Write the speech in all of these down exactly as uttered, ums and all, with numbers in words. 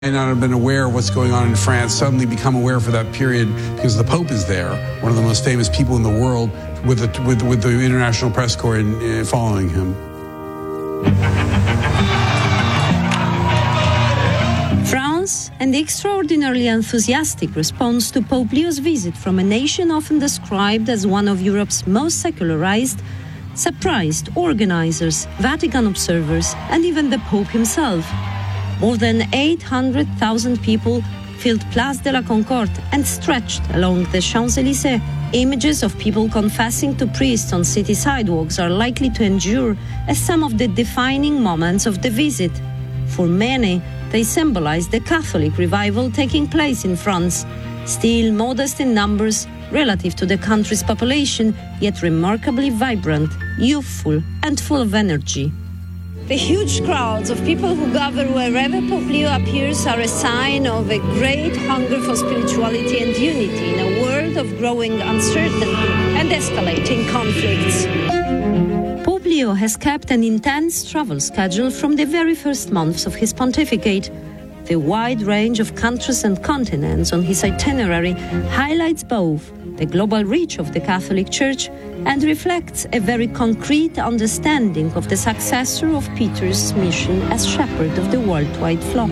And not have been aware of what's going on in France, suddenly become aware for that period because the Pope is there, one of the most famous people in the world, with the, with, with the international press corps in, uh, following him. France and the extraordinarily enthusiastic response to Pope Leo's visit from a nation often described as one of Europe's most secularized surprised organizers, Vatican observers, and even the Pope himself. More than eight hundred thousand people filled Place de la Concorde and stretched along the Champs-Élysées. Images of people confessing to priests on city sidewalks are likely to endure as some of the defining moments of the visit. For many, they symbolize the Catholic revival taking place in France, still modest in numbers relative to the country's population, yet remarkably vibrant, youthful, and full of energy. The huge crowds of people who gather wherever Pope Leo appears are a sign of a great hunger for spirituality and unity in a world of growing uncertainty and escalating conflicts. Pope Leo has kept an intense travel schedule from the very first months of his pontificate. The wide range of countries and continents on his itinerary highlights both the global reach of the Catholic Church and reflects a very concrete understanding of the successor of Peter's mission as shepherd of the worldwide flock.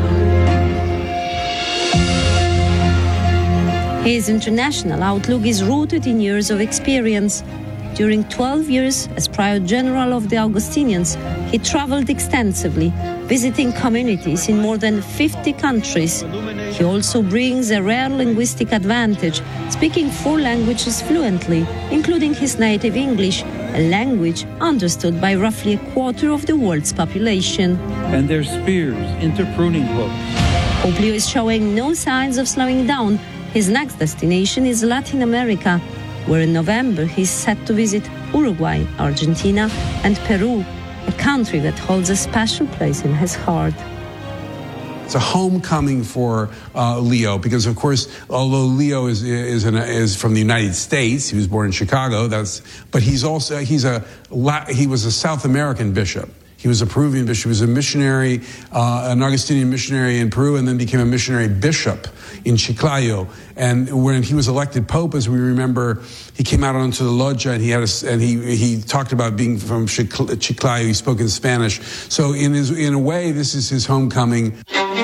His international outlook is rooted in years of experience. During twelve years as Prior General of the Augustinians, he traveled extensively, visiting communities in more than fifty countries. He also brings a rare linguistic advantage, speaking four languages fluently, including his native English, a language understood by roughly a quarter of the world's population. And their spears into pruning hooks. Pope Leo is showing no signs of slowing down. His next destination is Latin America, where in November he's set to visit Uruguay, Argentina, and Peru, a country that holds a special place in his heart. It's a homecoming for uh, Leo because, of course, although Leo is is, an, is from the United States, he was born in Chicago. That's but he's also he's a he was a South American bishop. He was a Peruvian bishop. He was a missionary, uh, an Augustinian missionary in Peru, and then became a missionary bishop in Chiclayo. And when he was elected pope, as we remember, he came out onto the loggia and he had a, and he he talked about being from Chiclayo. He spoke in Spanish. So in his in a way, this is his homecoming.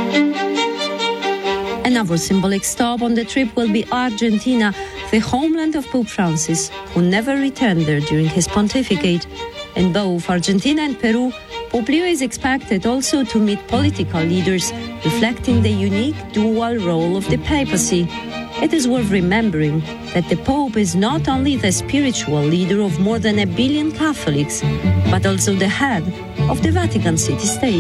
Another symbolic stop on the trip will be Argentina, the homeland of Pope Francis, who never returned there during his pontificate. In both Argentina and Peru, Pope Leo is expected also to meet political leaders, reflecting the unique dual role of the papacy. It is worth remembering that the Pope is not only the spiritual leader of more than a billion Catholics, but also the head of the Vatican city-state.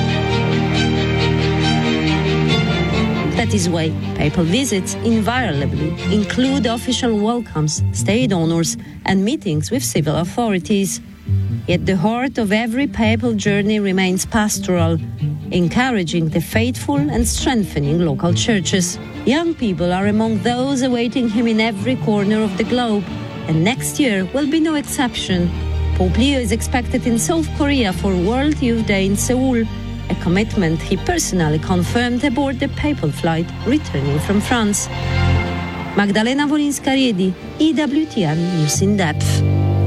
That is why papal visits invariably include official welcomes, state honors, and meetings with civil authorities. Yet the heart of every papal journey remains pastoral, encouraging the faithful and strengthening local churches. Young people are among those awaiting him in every corner of the globe, and next year will be no exception. Pope Leo is expected in South Korea for World Youth Day in Seoul, a commitment he personally confirmed aboard the papal flight returning from France. Magdalena Wolinska-Riedi, E W T N News in Depth.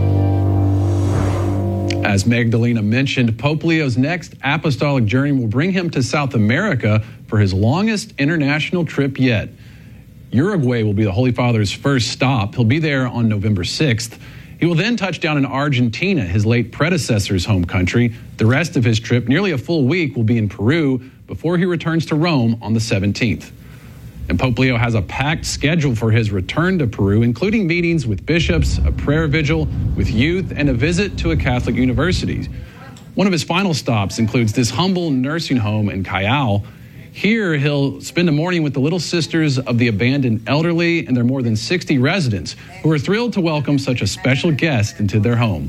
As Magdalena mentioned, Pope Leo's next apostolic journey will bring him to South America for his longest international trip yet. Uruguay will be the Holy Father's first stop. He'll be there on November sixth. He will then touch down in Argentina, his late predecessor's home country. The rest of his trip, nearly a full week, will be in Peru before he returns to Rome on the seventeenth. And Pope Leo has a packed schedule for his return to Peru, including meetings with bishops, a prayer vigil with youth, and a visit to a Catholic university. One of his final stops includes this humble nursing home in Callao. Here, he'll spend a morning with the Little Sisters of the Abandoned Elderly and their more than sixty residents who are thrilled to welcome such a special guest into their home.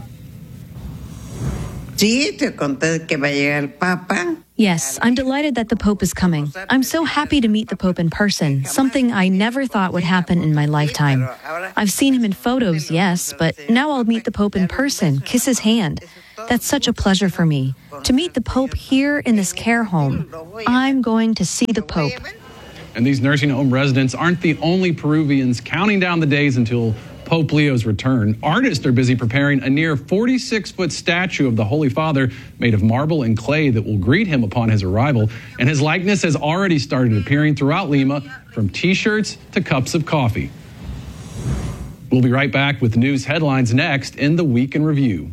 Yes, I'm delighted that the Pope is coming. I'm so happy to meet the Pope in person, something I never thought would happen in my lifetime. I've seen him in photos, yes, but now I'll meet the Pope in person, kiss his hand. That's such a pleasure for me. To meet the Pope here in this care home. I'm going to see the Pope. And these nursing home residents aren't the only Peruvians counting down the days until Pope Leo's return. Artists are busy preparing a near forty-six foot statue of the Holy Father made of marble and clay that will greet him upon his arrival. And his likeness has already started appearing throughout Lima, from T-shirts to cups of coffee. We'll be right back with news headlines next in the Week in Review.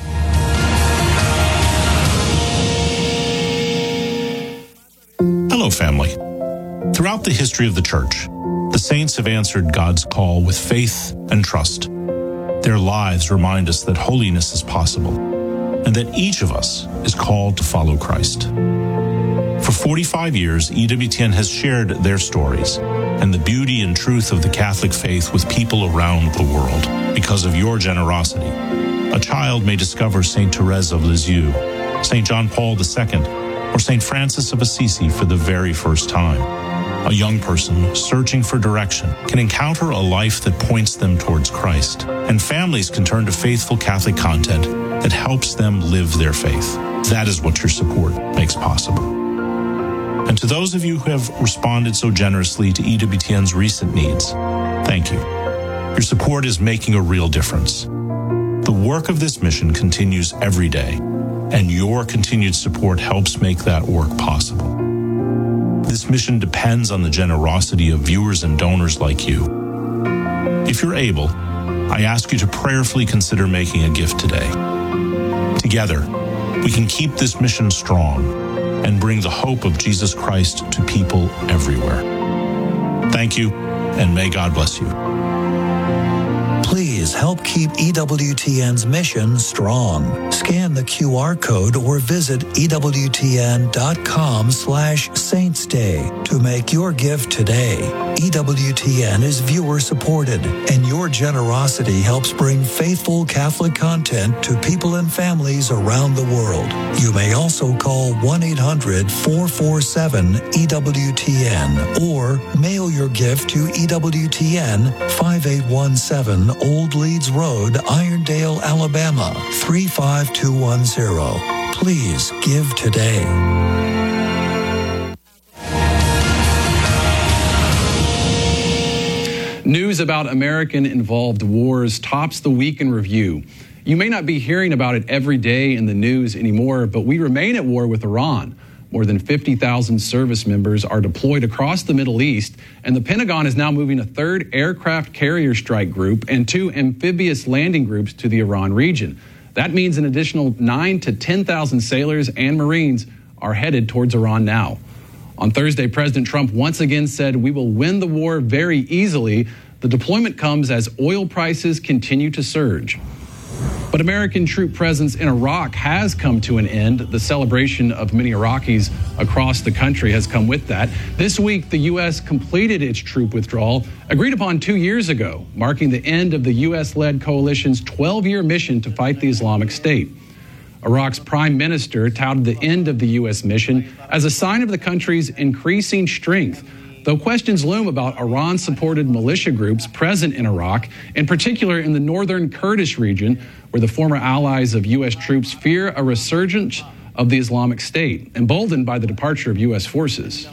Hello, family. Throughout the history of the Church, the saints have answered God's call with faith and trust. Their lives remind us that holiness is possible and that each of us is called to follow Christ. For forty-five years, E W T N has shared their stories and the beauty and truth of the Catholic faith with people around the world because of your generosity. A child may discover Saint Therese of Lisieux, Saint John Paul the Second, or Saint Francis of Assisi for the very first time. A young person searching for direction can encounter a life that points them towards Christ, and families can turn to faithful Catholic content that helps them live their faith. That is what your support makes possible. And to those of you who have responded so generously to E W T N's recent needs, thank you. Your support is making a real difference. The work of this mission continues every day, and your continued support helps make that work possible. This mission depends on the generosity of viewers and donors like you. If you're able, I ask you to prayerfully consider making a gift today. Together, we can keep this mission strong and bring the hope of Jesus Christ to people everywhere. Thank you, and may God bless you. Please help keep E W T N's mission strong. Scan the Q R code or visit ewtn.com slash Saints Day to make your gift today. E W T N is viewer supported, and your generosity helps bring faithful Catholic content to people and families around the world. You may also call one eight hundred four four seven E W T N or mail your gift to E W T N five eight one seven Old Leeds Road, Irondale, Alabama three five two one zero. Please give today. News about American-involved wars tops the Week in Review. You may not be hearing about it every day in the news anymore, but we remain at war with Iran. More than fifty thousand service members are deployed across the Middle East, and the Pentagon is now moving a third aircraft carrier strike group and two amphibious landing groups to the Iran region. That means an additional nine to ten thousand sailors and Marines are headed towards Iran now. On Thursday, President Trump once again said we will win the war very easily. The deployment comes as oil prices continue to surge. But American troop presence in Iraq has come to an end. The celebration of many Iraqis across the country has come with that. This week, the U S completed its troop withdrawal, agreed upon two years ago, marking the end of the U S-led coalition's twelve-year mission to fight the Islamic State. Iraq's prime minister touted the end of the U S mission as a sign of the country's increasing strength, though questions loom about Iran-supported militia groups present in Iraq, in particular in the northern Kurdish region, where the former allies of U S troops fear a resurgence of the Islamic State, emboldened by the departure of U S forces.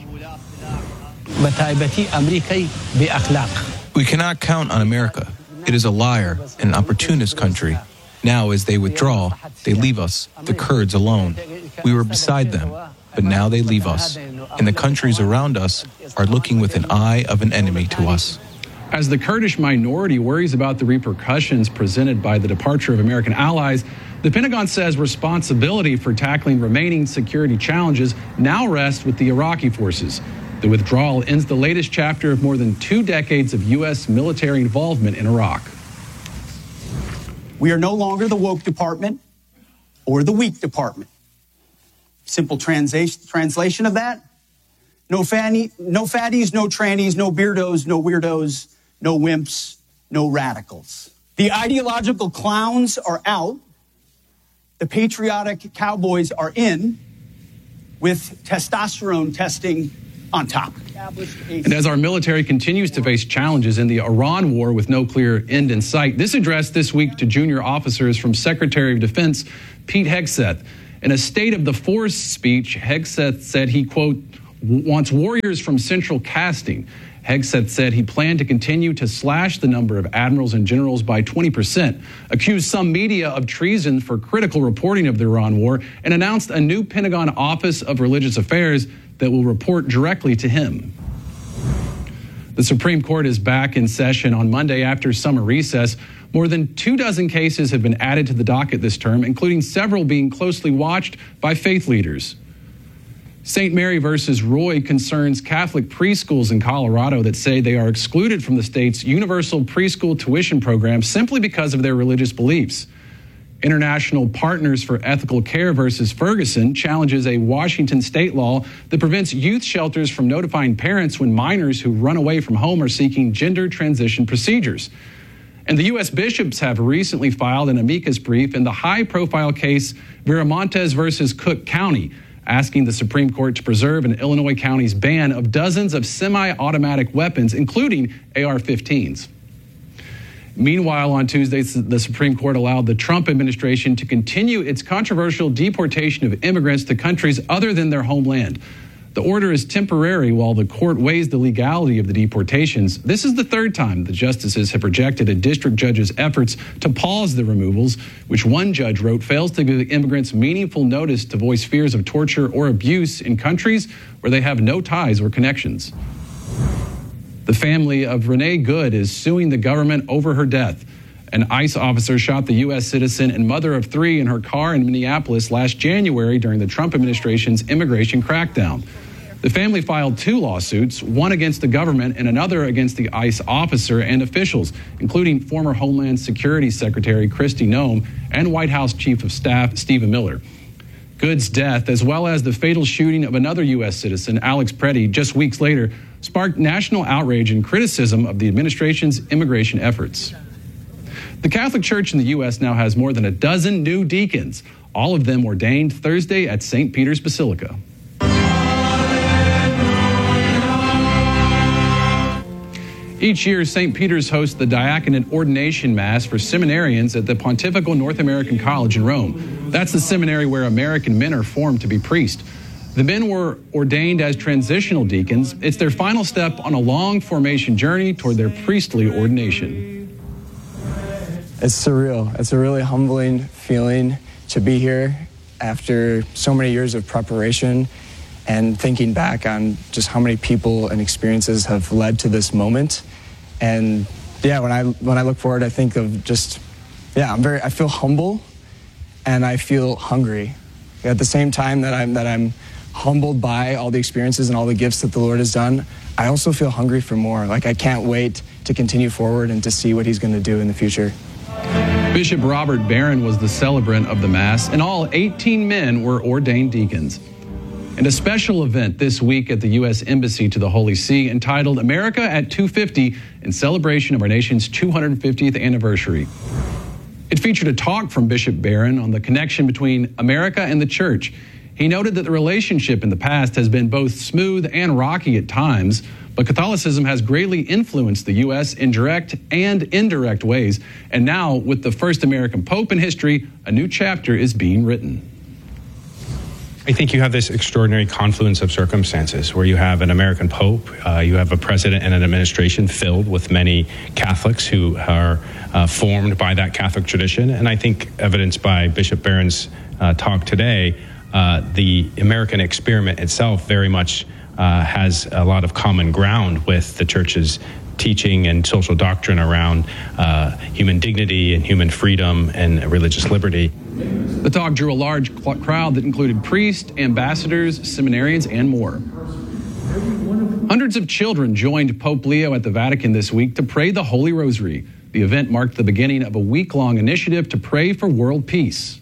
We cannot count on America. It is a liar, an opportunist country. Now, as they withdraw, they leave us, the Kurds, alone. We were beside them, but now they leave us, and the countries around us are looking with an eye of an enemy to us. As the Kurdish minority worries about the repercussions presented by the departure of American allies, the Pentagon says responsibility for tackling remaining security challenges now rests with the Iraqi forces. The withdrawal ends the latest chapter of more than two decades of U S military involvement in Iraq. We are no longer the woke department or the weak department. Simple translation translation of that: no fanny, no fatties, no trannies, no beardos, no weirdos, no wimps, no radicals. The ideological clowns are out. The patriotic cowboys are in, with testosterone testing on top. And as our military continues to face challenges in the Iran war with no clear end in sight, this address this week to junior officers from Secretary of Defense Pete Hegseth. In a State of the Force speech, Hegseth said he, quote, wants warriors from central casting. Hegseth said he planned to continue to slash the number of admirals and generals by twenty percent, accused some media of treason for critical reporting of the Iran war, and announced a new Pentagon Office of Religious Affairs that will report directly to him. The Supreme Court is back in session on Monday after summer recess. More than two dozen cases have been added to the docket this term, including several being closely watched by faith leaders. Saint Mary versus Roy concerns Catholic preschools in Colorado that say they are excluded from the state's universal preschool tuition program simply because of their religious beliefs. International Partners for Ethical Care versus Ferguson challenges a Washington state law that prevents youth shelters from notifying parents when minors who run away from home are seeking gender transition procedures. And the U S bishops have recently filed an amicus brief in the high-profile case Viramontes versus Cook County, asking the Supreme Court to preserve an Illinois county's ban of dozens of semi-automatic weapons, including A R fifteens. Meanwhile, on Tuesday, the Supreme Court allowed the Trump administration to continue its controversial deportation of immigrants to countries other than their homeland. The order is temporary while the court weighs the legality of the deportations. This is the third time the justices have rejected a district judge's efforts to pause the removals, which one judge wrote fails to give immigrants meaningful notice to voice fears of torture or abuse in countries where they have no ties or connections. The family of Renee Good is suing the government over her death. An ICE officer shot the U S citizen and mother of three in her car in Minneapolis last January during the Trump administration's immigration crackdown. The family filed two lawsuits, one against the government and another against the ICE officer and officials, including former Homeland Security Secretary Kristi Noem and White House Chief of Staff Stephen Miller. Good's death, as well as the fatal shooting of another U S citizen, Alex Preddy, just weeks later, sparked national outrage and criticism of the administration's immigration efforts. The Catholic Church in the U S now has more than a dozen new deacons, all of them ordained Thursday at Saint Peter's Basilica. Each year, Saint Peter's hosts the diaconate ordination mass for seminarians at the Pontifical North American College in Rome. That's the seminary where American men are formed to be priests. The men were ordained as transitional deacons. It's their final step on a long formation journey toward their priestly ordination. It's surreal. It's a really humbling feeling to be here after so many years of preparation and thinking back on just how many people and experiences have led to this moment. And yeah, when I when I look forward, I think of just, yeah, I'm very, I feel humble and I feel hungry. At the same time that I'm that I'm humbled by all the experiences and all the gifts that the Lord has done, I also feel hungry for more. Like I can't wait to continue forward and to see what he's going to do in the future. Bishop Robert Barron was the celebrant of the Mass, and all eighteen men were ordained deacons. And a special event this week at the U S Embassy to the Holy See entitled America at two fifty in celebration of our nation's two hundred fiftieth anniversary. It featured a talk from Bishop Barron on the connection between America and the church. He noted that the relationship in the past has been both smooth and rocky at times, but Catholicism has greatly influenced the U S in direct and indirect ways. And now, with the first American Pope in history, a new chapter is being written. I think you have this extraordinary confluence of circumstances where you have an American Pope, uh, you have a president and an administration filled with many Catholics who are uh, formed by that Catholic tradition. And I think evidenced by Bishop Barron's uh, talk today, uh, the American experiment itself very much uh, has a lot of common ground with the church's teaching and social doctrine around uh, human dignity and human freedom and religious liberty. The talk drew a large crowd that included priests, ambassadors, seminarians, and more. Hundreds of children joined Pope Leo at the Vatican this week to pray the Holy Rosary. The event marked the beginning of a week-long initiative to pray for world peace.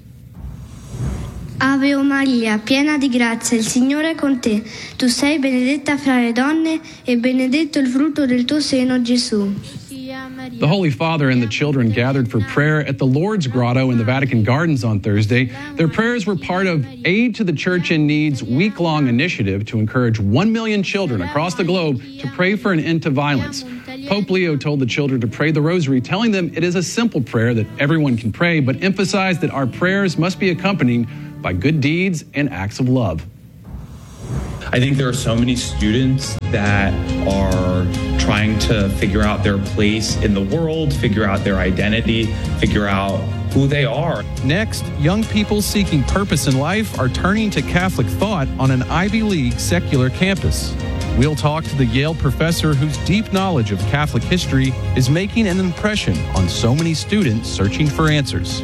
Ave o Maria, piena di grazia, il Signore è con te. Tu sei benedetta fra le donne e benedetto il frutto del tuo seno, Gesù. The Holy Father and the children gathered for prayer at the Lourdes Grotto in the Vatican Gardens on Thursday. Their prayers were part of Aid to the Church in Need's week-long initiative to encourage one million children across the globe to pray for an end to violence. Pope Leo told the children to pray the rosary, telling them it is a simple prayer that everyone can pray, but emphasized that our prayers must be accompanied by good deeds and acts of love. I think there are so many students that are trying to figure out their place in the world, figure out their identity, figure out who they are. Next, young people seeking purpose in life are turning to Catholic thought on an Ivy League secular campus. We'll talk to the Yale professor whose deep knowledge of Catholic history is making an impression on so many students searching for answers.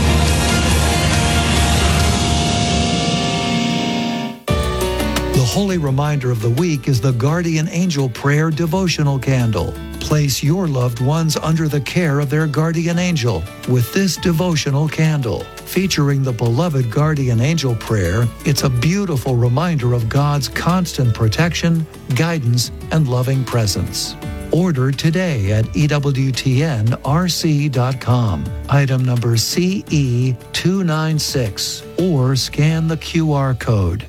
The holy reminder of the week is the Guardian Angel Prayer Devotional Candle. Place your loved ones under the care of their guardian angel with this devotional candle. Featuring the beloved Guardian Angel Prayer, it's a beautiful reminder of God's constant protection, guidance, and loving presence. Order today at E W T N R C dot com, item number C E two nine six, or scan the Q R code.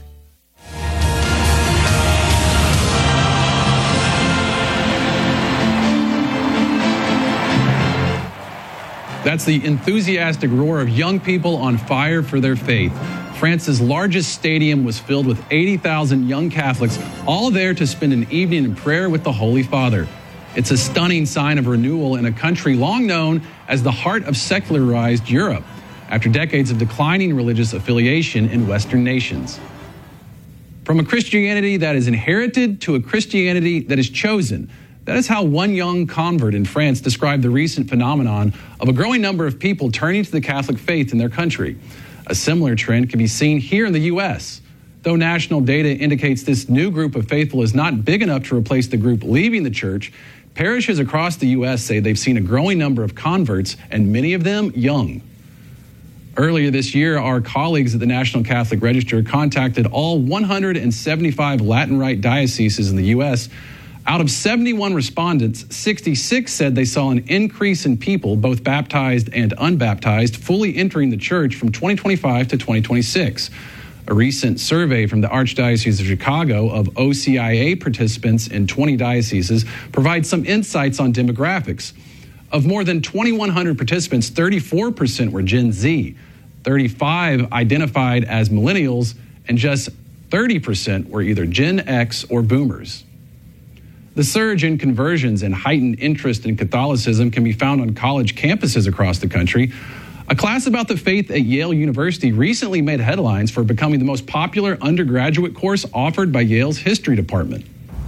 That's the enthusiastic roar of young people on fire for their faith. France's largest stadium was filled with eighty thousand young Catholics, all there to spend an evening in prayer with the Holy Father. It's a stunning sign of renewal in a country long known as the heart of secularized Europe, after decades of declining religious affiliation in Western nations. From a Christianity that is inherited to a Christianity that is chosen, that is how one young convert in France described the recent phenomenon of a growing number of people turning to the Catholic faith in their country. A similar trend can be seen here in the U S. Though national data indicates this new group of faithful is not big enough to replace the group leaving the church, parishes across the U S say they've seen a growing number of converts, and many of them young. Earlier this year, our colleagues at the National Catholic Register contacted all one hundred seventy-five Latin Rite dioceses in the U S. Out of seventy-one respondents, sixty-six said they saw an increase in people, both baptized and unbaptized, fully entering the church from twenty twenty-five to twenty twenty-six. A recent survey from the Archdiocese of Chicago of O C I A participants in twenty dioceses provides some insights on demographics. Of more than twenty-one hundred participants, thirty-four percent were Gen Z, thirty-five identified as millennials, and just thirty percent were either Gen X or boomers. The surge in conversions and heightened interest in Catholicism can be found on college campuses across the country. A class about the faith at Yale University recently made headlines for becoming the most popular undergraduate course offered by Yale's history department.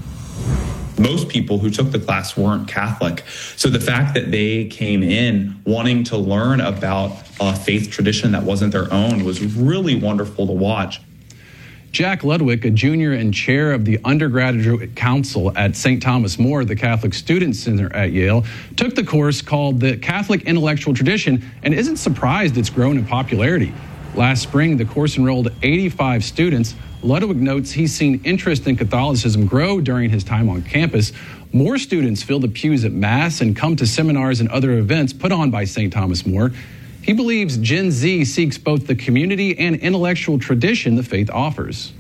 Most people who took the class weren't Catholic. So the fact that they came in wanting to learn about a faith tradition that wasn't their own was really wonderful to watch. Jack Ludwig, a junior and chair of the Undergraduate Council at Saint Thomas More, the Catholic Student Center at Yale, took the course called the Catholic Intellectual Tradition and isn't surprised it's grown in popularity. Last spring, the course enrolled eighty-five students. Ludwig notes he's seen interest in Catholicism grow during his time on campus. More students fill the pews at Mass and come to seminars and other events put on by Saint Thomas More. He believes Gen Z seeks both the community and intellectual tradition the faith offers.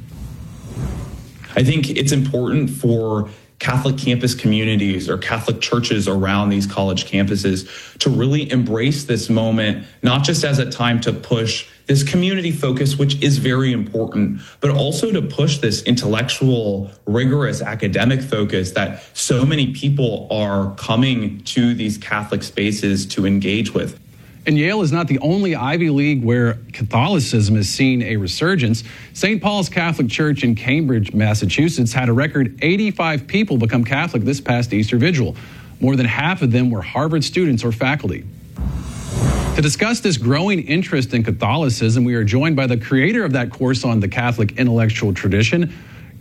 I think it's important for Catholic campus communities or Catholic churches around these college campuses to really embrace this moment, not just as a time to push this community focus, which is very important, but also to push this intellectual, rigorous academic focus that so many people are coming to these Catholic spaces to engage with. And Yale is not the only Ivy League where Catholicism has seen a resurgence. Saint Paul's Catholic Church in Cambridge, Massachusetts, had a record eighty-five people become Catholic this past Easter Vigil. More than half of them were Harvard students or faculty. To discuss this growing interest in Catholicism, we are joined by the creator of that course on the Catholic Intellectual Tradition,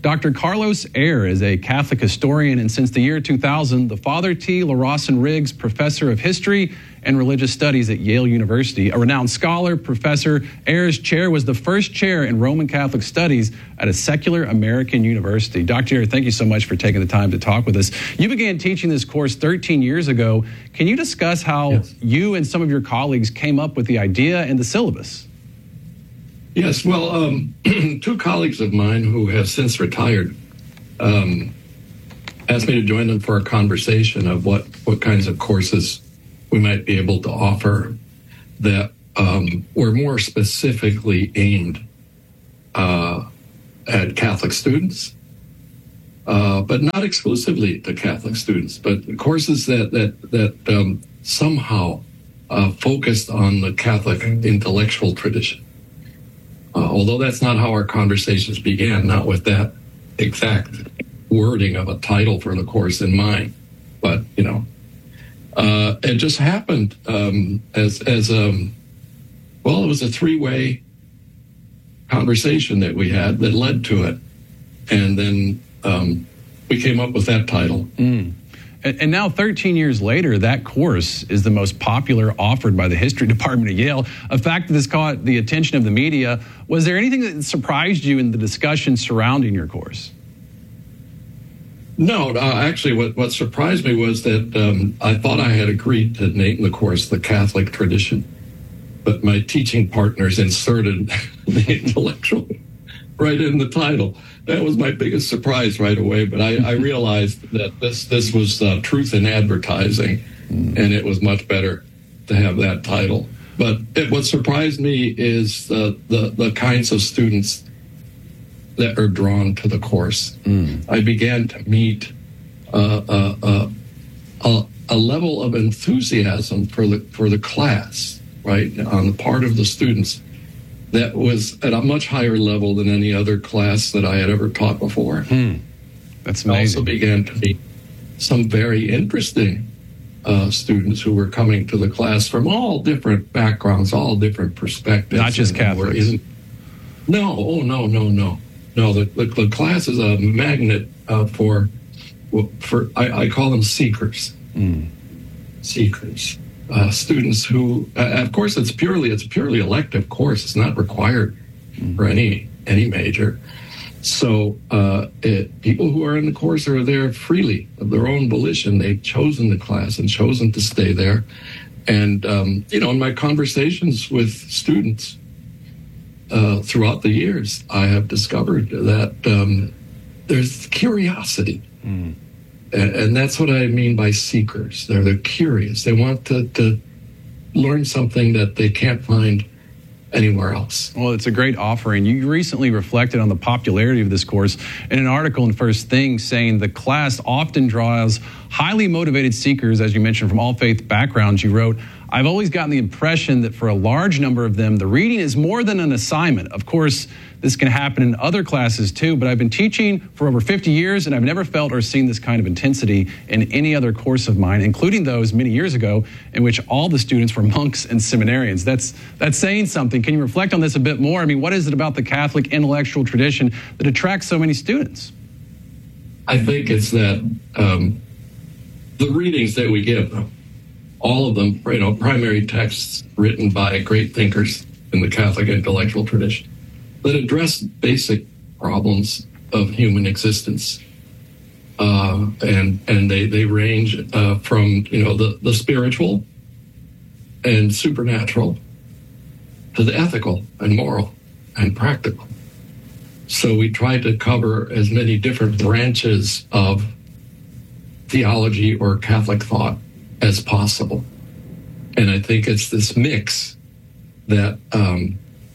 Doctor Carlos Ayer is a Catholic historian, and since the year two thousand, the Father T. LaRawson Riggs Professor of History and Religious Studies at Yale University. A renowned scholar, Professor Ayer's chair was the first chair in Roman Catholic Studies at a secular American university. Doctor Ayer, thank you so much for taking the time to talk with us. You began teaching this course thirteen years ago. Can you discuss how yes. you and some of your colleagues came up with the idea and the syllabus? Yes, well, um, two colleagues of mine who have since retired um, asked me to join them for a conversation of what, what kinds of courses we might be able to offer that um, were more specifically aimed uh, at Catholic students, uh, but not exclusively to Catholic students, but courses that that that um, somehow uh, focused on the Catholic intellectual tradition. Uh, although that's not how our conversations began, not with that exact wording of a title for the course in mind, but you know. Uh, it just happened um, as as um, well. It was a three-way conversation that we had that led to it, and then um, we came up with that title. Mm. And, and now, thirteen years later, that course is the most popular offered by the history department at Yale. A fact that has caught the attention of the media. Was there anything that surprised you in the discussion surrounding your course? No, uh, actually, what, what surprised me was that um, I thought I had agreed to name the course the Catholic Tradition, but my teaching partners inserted the intellectual right in the title. That was my biggest surprise right away, but I, I realized that this, this was uh, truth in advertising, and it was much better to have that title. But it, what surprised me is the, the, the kinds of students that are drawn to the course. Mm. I began to meet uh, uh, uh, a, a level of enthusiasm for the for the class, right, on the part of the students, that was at a much higher level than any other class that I had ever taught before. Hmm. That's amazing. I also began to meet some very interesting uh, students who were coming to the class from all different backgrounds, all different perspectives. Not just Catholics. In, no, oh, no, no, no. No, the, the, the class is a magnet uh, for, for I, I call them seekers. Mm. Seekers. Uh, students who, uh, of course, it's purely it's a purely elective course. It's not required mm. for any any major. So uh, it, people who are in the course are there freely of their own volition. They've chosen the class and chosen to stay there. And um, you know, in my conversations with students uh, throughout the years, I have discovered that um, there's curiosity. Mm. And that's what I mean by seekers. They're, they're curious. They want to, to learn something that they can't find anywhere else. Well, it's a great offering. You recently reflected on the popularity of this course in an article in First Things, saying the class often draws highly motivated seekers, as you mentioned, from all faith backgrounds. You wrote, I've always gotten the impression that for a large number of them, the reading is more than an assignment. Of course, this can happen in other classes too, but I've been teaching for over fifty years, and I've never felt or seen this kind of intensity in any other course of mine, including those many years ago in which all the students were monks and seminarians. That's that's saying something. Can you reflect on this a bit more? I mean, what is it about the Catholic intellectual tradition that attracts so many students? I think it's that um, the readings that we give them, all of them, you know, primary texts written by great thinkers in the Catholic intellectual tradition that address basic problems of human existence. Uh, and and they, they range uh, from, you know, the, the spiritual and supernatural to the ethical and moral and practical. So we try to cover as many different branches of theology or Catholic thought as possible. And I think it's this mix that um,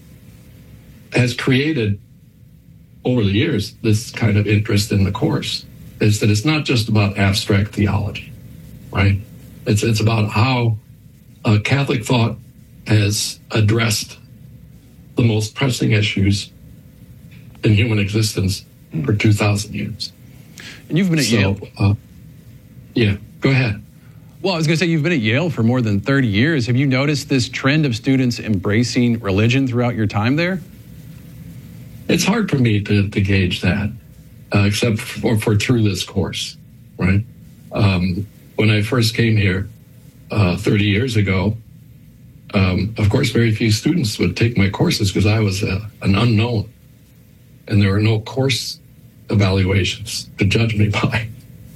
has created over the years this kind of interest in the course, is that it's not just about abstract theology, right? It's it's about how uh, Catholic thought has addressed the most pressing issues in human existence for two thousand years. And you've been at so, Yale. Uh, yeah, go ahead. Well, I was going to say, you've been at Yale for more than thirty years. Have you noticed this trend of students embracing religion throughout your time there? It's hard for me to, to gauge that. uh, except for, for through this course, right? Um, when I first came here uh, thirty years ago, um, of course, very few students would take my courses because I was uh, an unknown, and there were no course evaluations to judge me by.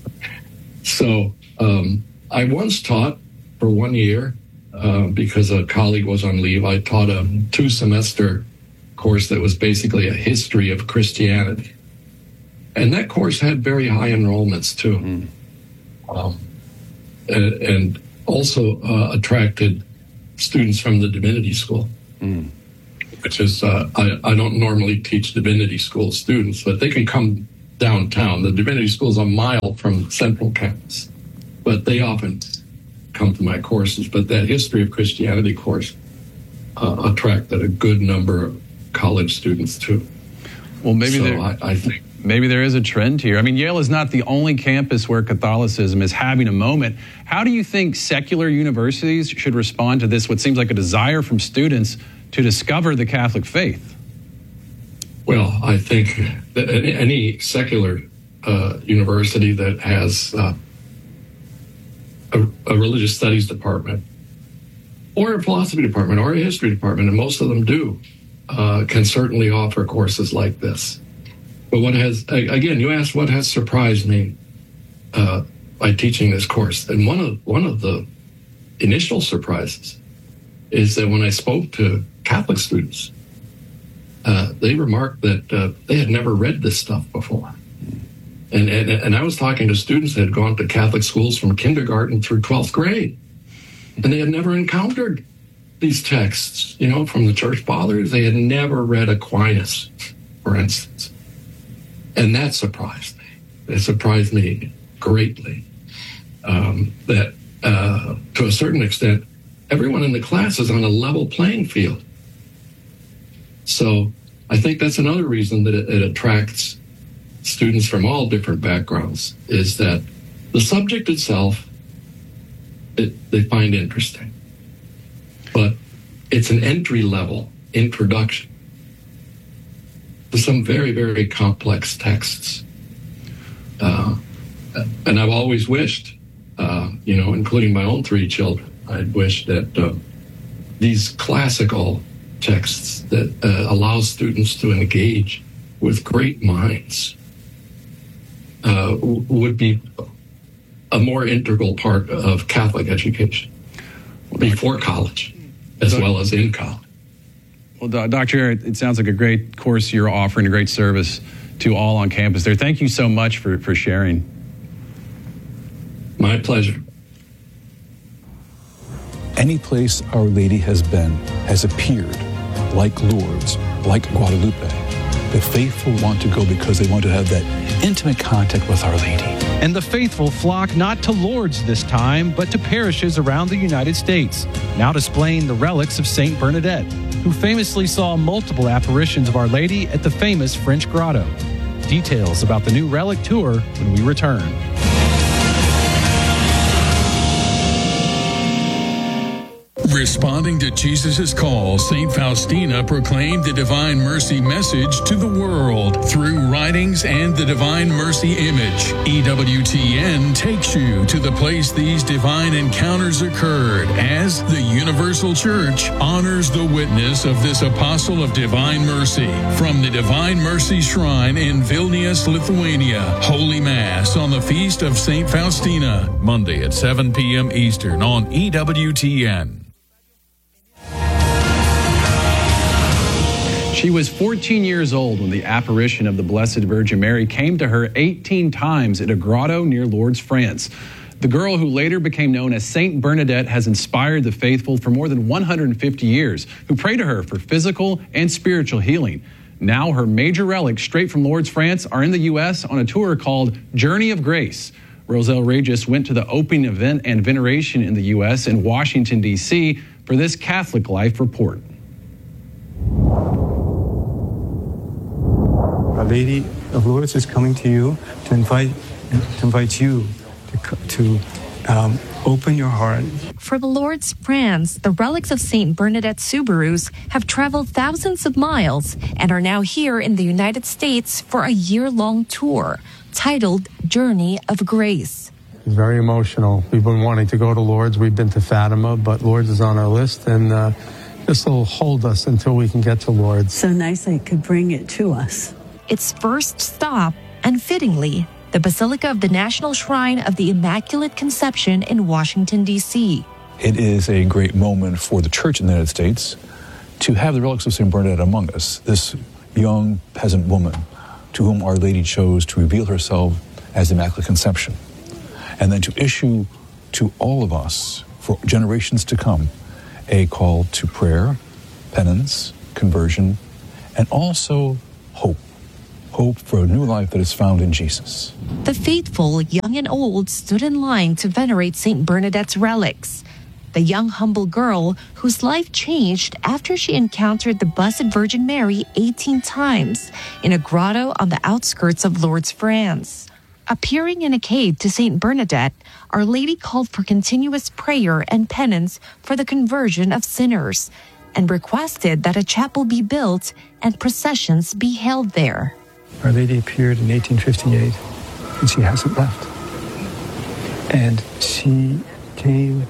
So um, I once taught for one year uh, because a colleague was on leave. I taught a two-semester course that was basically a history of Christianity. And that course had very high enrollments, too. Mm. Um, and, and also uh, attracted students from the divinity school, mm. which is, uh, I, I don't normally teach divinity school students, but they can come downtown. The divinity school is a mile from Central Campus, but they often come to my courses. But that history of Christianity course uh, attracted a good number of college students, too. Well, maybe so there, I, I think maybe there is a trend here. I mean, Yale is not the only campus where Catholicism is having a moment. How do you think secular universities should respond to this, what seems like a desire from students to discover the Catholic faith? Well, I think that any secular uh, university that has uh, a, a religious studies department or a philosophy department or a history department, and most of them do, uh, can certainly offer courses like this. But what has, again, you asked what has surprised me uh, by teaching this course. And one of one of the initial surprises is that when I spoke to Catholic students, uh, they remarked that uh, they had never read this stuff before. And, and and I was talking to students that had gone to Catholic schools from kindergarten through twelfth grade, and they had never encountered these texts, you know, from the Church Fathers. They had never read Aquinas, for instance. And that surprised me. It surprised me greatly um, that, uh, to a certain extent, everyone in the class is on a level playing field. So I think that's another reason that it, it attracts students from all different backgrounds, is that the subject itself, it, they find interesting. But it's an entry-level introduction to some very, very complex texts. Uh, and I've always wished, uh, you know, including my own three children, I'd wished that uh, these classical texts that uh, allow students to engage with great minds uh, w- would be a more integral part of Catholic education before college, as well as in college. Well, Doctor Aaron, it sounds like a great course you're offering, a great service to all on campus there. Thank you so much for, for sharing. My pleasure. Any place Our Lady has been, has appeared, like Lourdes, like Guadalupe. The faithful want to go because they want to have that intimate contact with Our Lady. And the faithful flock not to Lourdes this time, but to parishes around the United States, now displaying the relics of Saint Bernadette, who famously saw multiple apparitions of Our Lady at the famous French Grotto. Details about the new relic tour when we return. Responding to Jesus' call, Saint Faustina proclaimed the Divine Mercy message to the world through writings and the Divine Mercy image. E W T N takes you to the place these divine encounters occurred as the Universal Church honors the witness of this apostle of Divine Mercy. From the Divine Mercy Shrine in Vilnius, Lithuania, Holy Mass on the Feast of Saint Faustina, Monday at seven p.m. Eastern on E W T N. She was fourteen years old when the apparition of the Blessed Virgin Mary came to her eighteen times at a grotto near Lourdes, France. The girl, who later became known as Saint Bernadette, has inspired the faithful for more than one hundred fifty years, who pray to her for physical and spiritual healing. Now her major relics, straight from Lourdes, France, are in the U S on a tour called Journey of Grace. Roselle Regis went to the opening event and veneration in the U S in Washington, D C for this Catholic Life report. Our Lady of Lourdes is coming to you to invite to invite you to to um, Open your heart. For the Lourdes, France, the relics of Saint Bernadette Soubirous have traveled thousands of miles and are now here in the United States for a year-long tour titled Journey of Grace. It's very emotional. We've been wanting to go to Lourdes. We've been to Fatima, but Lourdes is on our list, and uh, this will hold us until we can get to Lourdes. So nice they could bring it to us. Its first stop, and fittingly, the Basilica of the National Shrine of the Immaculate Conception in Washington, D C It is a great moment for the Church in the United States to have the relics of Saint Bernadette among us, this young peasant woman to whom Our Lady chose to reveal herself as the Immaculate Conception, and then to issue to all of us, for generations to come, a call to prayer, penance, conversion, and also hope. Hope for a new life that is found in Jesus. The faithful, young and old, stood in line to venerate Saint Bernadette's relics. The young, humble girl whose life changed after she encountered the Blessed Virgin Mary eighteen times in a grotto on the outskirts of Lourdes, France. Appearing in a cave to Saint Bernadette, Our Lady called for continuous prayer and penance for the conversion of sinners, and requested that a chapel be built and processions be held there. Our Lady appeared in eighteen fifty-eight, and she hasn't left. And she came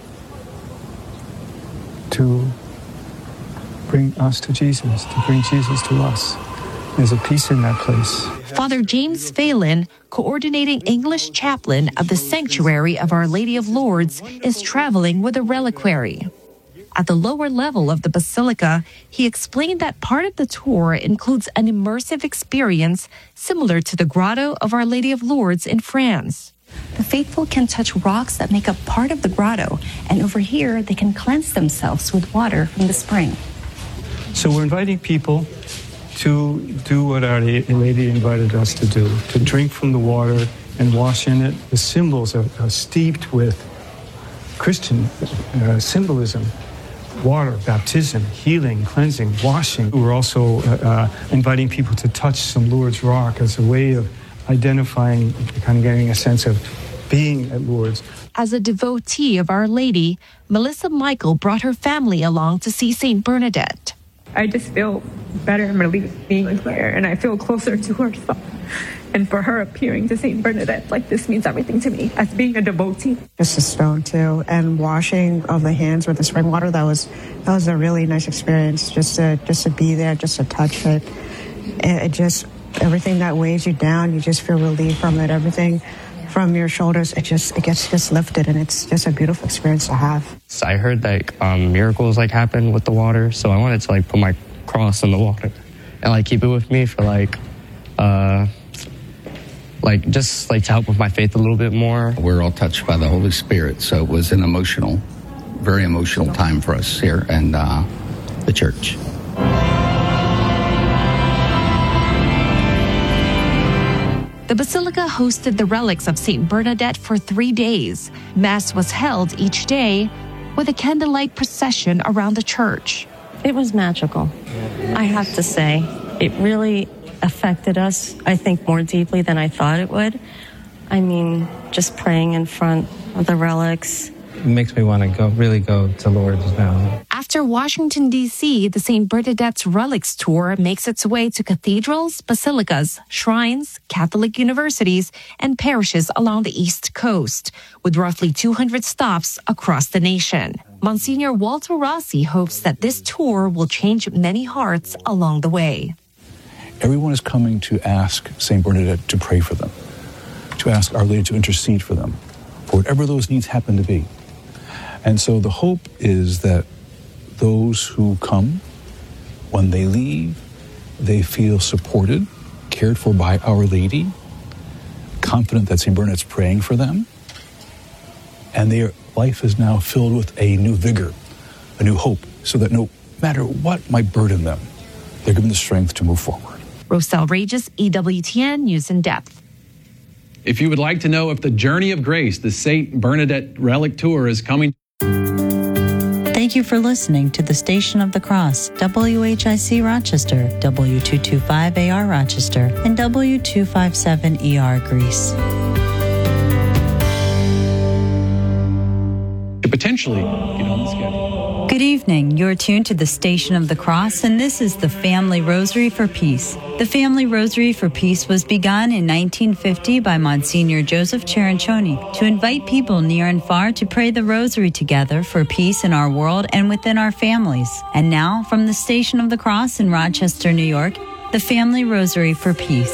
to bring us to Jesus, to bring Jesus to us. There's a peace in that place. Father James Phelan, coordinating English chaplain of the Sanctuary of Our Lady of Lourdes, is traveling with a reliquary. At the lower level of the Basilica, he explained that part of the tour includes an immersive experience similar to the Grotto of Our Lady of Lourdes in France. The faithful can touch rocks that make up part of the grotto, and over here they can cleanse themselves with water from the spring. So we're inviting people to do what Our Lady invited us to do, to drink from the water and wash in it. The symbols are, are steeped with Christian uh, symbolism. Water, baptism, healing, cleansing, washing. We're also uh, uh, inviting people to touch some Lourdes rock as a way of identifying, kind of getting a sense of being at Lourdes. As a devotee of Our Lady, Melissa Michael brought her family along to see Saint Bernadette. I just feel better and relieved being here, and I feel closer to her. So. And for her appearing to Saint Bernadette, like this means everything to me as being a devotee. Just a stone too, and washing of the hands with the spring water. That was that was a really nice experience. Just to just to be there, just to touch it. It, it just everything that weighs you down, you just feel relief from it. Everything from your shoulders, it just it gets just lifted, and it's just a beautiful experience to have. So I heard that um, miracles like happen with the water, so I wanted to like put my cross in the water and like keep it with me for like. Uh, Like, just like to help with my faith a little bit more. We're all touched by the Holy Spirit, so it was an emotional, very emotional time for us here and uh, the church. The Basilica hosted the relics of Saint Bernadette for three days. Mass was held each day with a candlelight procession around the church. It was magical, I have to say. It really affected us, I think, more deeply than I thought it would. I mean, just praying in front of the relics. It makes me want to go, really go to Lourdes now. After Washington, D C, the Saint Bernadette's Relics Tour makes its way to cathedrals, basilicas, shrines, Catholic universities, and parishes along the East Coast, with roughly two hundred stops across the nation. Monsignor Walter Rossi hopes that this tour will change many hearts along the way. Everyone is coming to ask Saint Bernadette to pray for them, to ask Our Lady to intercede for them, for whatever those needs happen to be. And so the hope is that those who come, when they leave, they feel supported, cared for by Our Lady, confident that Saint Bernadette's praying for them, and their life is now filled with a new vigor, a new hope, so that no matter what might burden them, they're given the strength to move forward. Roselle Regis, E W T N News in Depth. If you would like to know if the Journey of Grace, the Saint Bernadette Relic Tour, is coming. Thank you for listening to the Station of the Cross, W H I C Rochester, W two twenty-five A R Rochester, and W two fifty-seven E R Greece. potentially get on the schedule. Good evening. You're tuned to the Station of the Cross, and this is the Family Rosary for Peace. The Family Rosary for Peace was begun in nineteen fifty by Monsignor Joseph Cerancioni to invite people near and far to pray the Rosary together for peace in our world and within our families. And now, from the Station of the Cross in Rochester, New York, the Family Rosary for Peace.